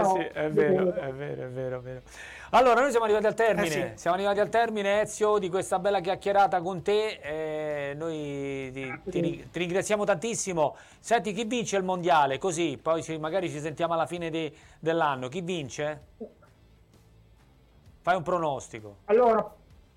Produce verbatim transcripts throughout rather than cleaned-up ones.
però, sì, è vero, è vero, è vero, è vero. Allora, noi siamo arrivati al termine, Eh sì. siamo arrivati al termine, Ezio, di questa bella chiacchierata con te. Eh, noi ti, ti, ti ringraziamo tantissimo. Senti, chi vince il mondiale? Così, poi ci, magari ci sentiamo alla fine di, dell'anno. Chi vince? Fai un pronostico. Allora,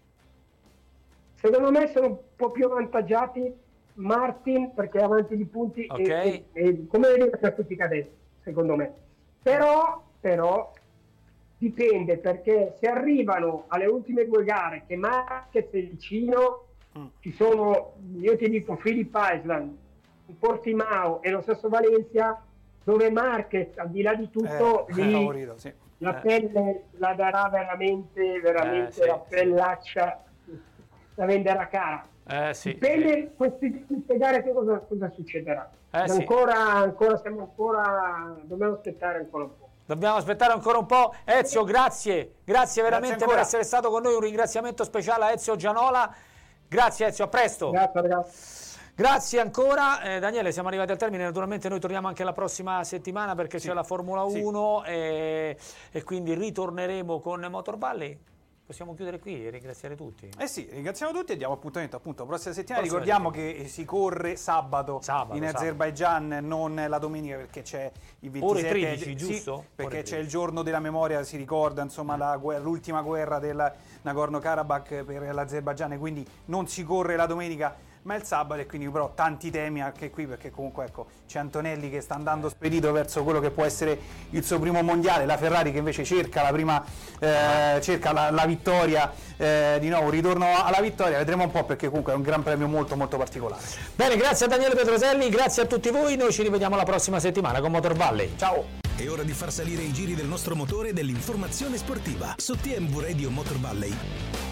secondo me sono un po' più avvantaggiati Martin perché è avanti di punti Okay. e, e, e come vedi la classifica adesso, secondo me. Però, però dipende, perché se arrivano alle ultime due gare che Marquez è vicino, mm. ci sono, io ti dico, Phillip Island, Portimao e lo stesso Valencia, dove Marquez al di là di tutto eh, lì, favorito, sì. la Eh. pelle la darà veramente, veramente Eh, sì, la pellaccia la venderà cara. Eh, sì. Dipende queste, queste gare che cosa, cosa succederà. Eh, sì. ancora, ancora siamo ancora dobbiamo aspettare ancora un po'. Dobbiamo aspettare ancora un po'. Ezio, grazie, grazie veramente Grazie per essere stato con noi. Un ringraziamento speciale a Ezio Gianola. Grazie Ezio, a presto. Grazie ragazzi. Grazie ancora. Eh, Daniele, siamo arrivati al termine. Naturalmente noi torniamo anche la prossima settimana perché sì. c'è la Formula uno sì. e, e quindi ritorneremo con Motor Valley. Possiamo chiudere qui e ringraziare tutti. Eh sì, ringraziamo tutti e diamo appuntamento appunto la prossima settimana. Prossima Ricordiamo settimana. che si corre sabato, Sabato, in sabato. Azerbaigian, non la domenica perché c'è il ventisette. Ore tredici, sì, giusto? perché Ore c'è il giorno della memoria, si ricorda insomma la guerra, l'ultima guerra del Nagorno-Karabakh per l'Azerbaigian, quindi non si corre la domenica ma il sabato, e quindi però tanti temi anche qui perché comunque ecco c'è Antonelli che sta andando spedito verso quello che può essere il suo primo mondiale, la Ferrari che invece cerca la prima eh, cerca la, la vittoria, eh, di nuovo ritorno alla vittoria, vedremo un po' perché comunque è un gran premio molto molto particolare. Bene, grazie a Daniele Petroselli, grazie a tutti voi, noi ci rivediamo la prossima settimana con Motor Valley. Ciao! È ora di far salire i giri del nostro motore dell'informazione sportiva su T M V Radio Motor Valley.